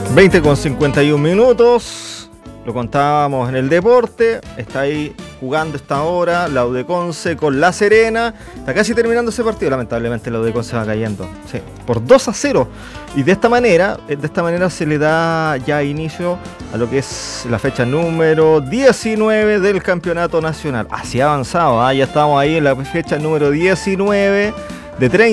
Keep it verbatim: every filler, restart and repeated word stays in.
veinte con cincuenta y un minutos, lo contábamos en el deporte, está ahí jugando esta hora la U D Conce con La Serena, está casi terminando ese partido, lamentablemente la U D Conce va cayendo, sí, por dos a cero, y de esta manera, de esta manera se le da ya inicio a lo que es la fecha número diecinueve del campeonato nacional. Así ha avanzado, ¿eh? Ya estamos ahí en la fecha número diecinueve de treinta.